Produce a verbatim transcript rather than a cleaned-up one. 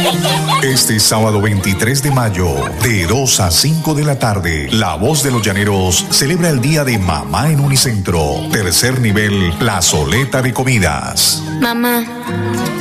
Este sábado veintitrés de mayo, de dos a cinco de la tarde, La Voz de los Llaneros celebra el Día de Mamá en Unicentro. Tercer nivel, plazoleta de comidas. Mamá,